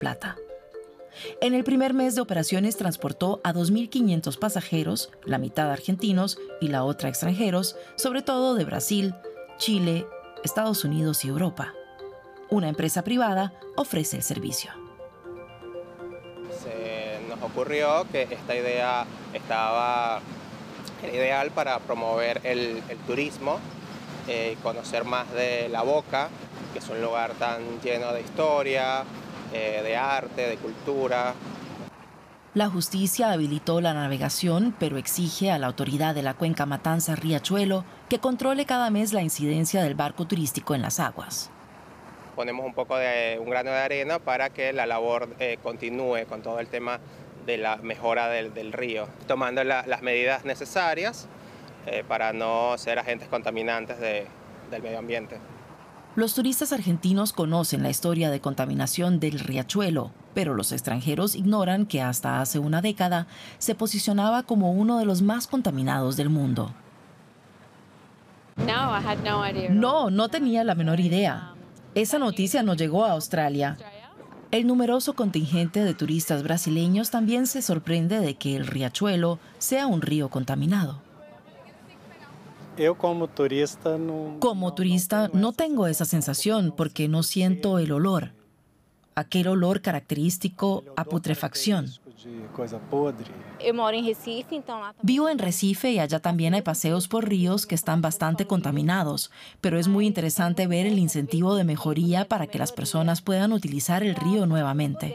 Plata. En el primer mes de operaciones transportó a 2.500 pasajeros, la mitad argentinos y la otra extranjeros, sobre todo de Brasil, Chile, Estados Unidos y Europa. Una empresa privada ofrece el servicio. Se nos ocurrió que esta idea era ideal para promover el turismo, conocer más de La Boca, que es un lugar tan lleno de historia, de arte, de cultura. La justicia habilitó la navegación, pero exige a la autoridad de la cuenca Matanza-Riachuelo que controle cada mes la incidencia del barco turístico en las aguas. Ponemos un grano de arena para que la labor continúe con todo el tema de la mejora del río, tomando las medidas necesarias para no ser agentes contaminantes del medio ambiente. Los turistas argentinos conocen la historia de contaminación del riachuelo, pero los extranjeros ignoran que hasta hace una década se posicionaba como uno de los más contaminados del mundo. No tenía la menor idea. Esa noticia no llegó a Australia. El numeroso contingente de turistas brasileños también se sorprende de que el riachuelo sea un río contaminado. Como turista no tengo esa sensación porque no siento el olor. Aquel olor característico a putrefacción. Vivo en Recife y allá también hay paseos por ríos que están bastante contaminados, pero es muy interesante ver el incentivo de mejoría para que las personas puedan utilizar el río nuevamente.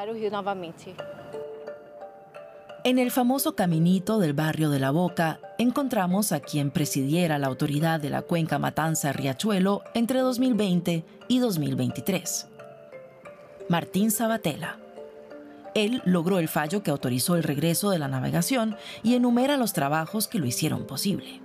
En el famoso caminito del barrio de La Boca, encontramos a quien presidiera la autoridad de la cuenca Matanza-Riachuelo entre 2020 y 2023. Martín Sabatella. Él logró el fallo que autorizó el regreso de la navegación y enumera los trabajos que lo hicieron posible.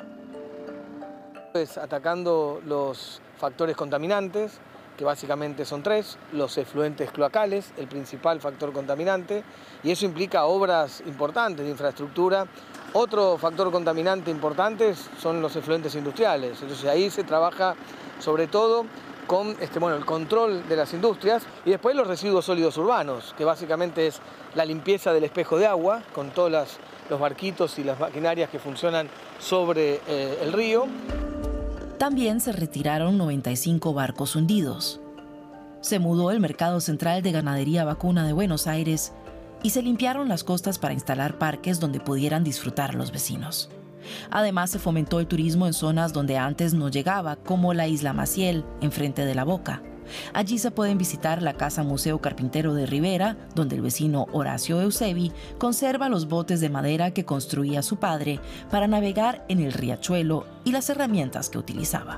Atacando los factores contaminantes, que básicamente son tres: los efluentes cloacales, el principal factor contaminante, y eso implica obras importantes de infraestructura. Otro factor contaminante importante son los efluentes industriales, entonces ahí se trabaja sobre todo con el control de las industrias, y después los residuos sólidos urbanos, que básicamente es la limpieza del espejo de agua, con todos los barquitos y las maquinarias que funcionan sobre el río. También se retiraron 95 barcos hundidos. Se mudó el mercado central de ganadería vacuna de Buenos Aires y se limpiaron las costas para instalar parques donde pudieran disfrutar los vecinos. Además, se fomentó el turismo en zonas donde antes no llegaba, como la Isla Maciel, enfrente de La Boca. Allí se pueden visitar la Casa Museo Carpintero de Rivera, donde el vecino Horacio Eusebi conserva los botes de madera que construía su padre para navegar en el riachuelo y las herramientas que utilizaba.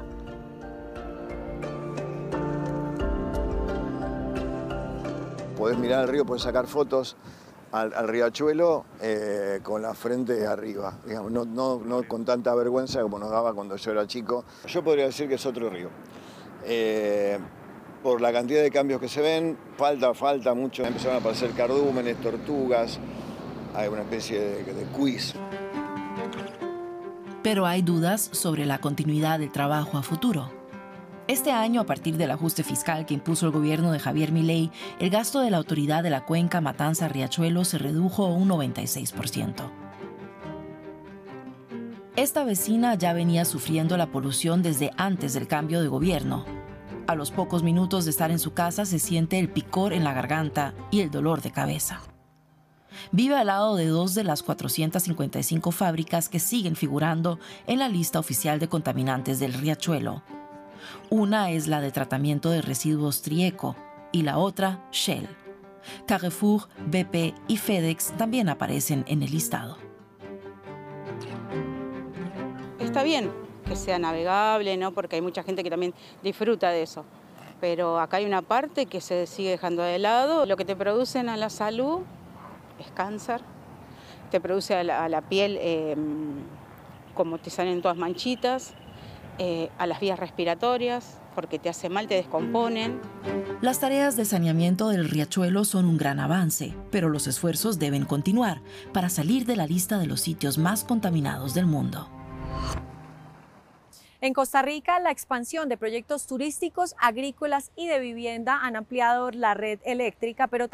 Podés mirar al río, podés sacar fotos al riachuelo con la frente arriba, digamos, no con tanta vergüenza como nos daba cuando yo era chico. Yo podría decir que es otro río. Por la cantidad de cambios que se ven, falta mucho. Empezaron a aparecer cardúmenes, tortugas, hay una especie de quiz. Pero hay dudas sobre la continuidad del trabajo a futuro. Este año, a partir del ajuste fiscal que impuso el gobierno de Javier Milei, el gasto de la autoridad de la cuenca Matanza-Riachuelo se redujo un 96%. Esta vecina ya venía sufriendo la polución desde antes del cambio de gobierno. A los pocos minutos de estar en su casa se siente el picor en la garganta y el dolor de cabeza. Vive al lado de 2 de las 455 fábricas que siguen figurando en la lista oficial de contaminantes del riachuelo. Una es la de tratamiento de residuos Trieco y la otra Shell. Carrefour, BP y FedEx también aparecen en el listado. Está bien que sea navegable, ¿no? Porque hay mucha gente que también disfruta de eso. Pero acá hay una parte que se sigue dejando de lado. Lo que te producen a la salud es cáncer, te produce a la piel, como te salen todas manchitas, a las vías respiratorias, porque te hace mal, te descomponen. Las tareas de saneamiento del riachuelo son un gran avance, pero los esfuerzos deben continuar para salir de la lista de los sitios más contaminados del mundo. En Costa Rica, la expansión de proyectos turísticos, agrícolas y de vivienda han ampliado la red eléctrica, pero